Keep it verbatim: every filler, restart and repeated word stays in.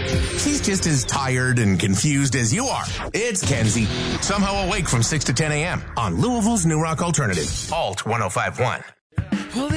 She's just as tired and confused as you are. It's Kenzie, somehow awake from six to ten a.m. on Louisville's New Rock Alternative, Alt one oh five point one.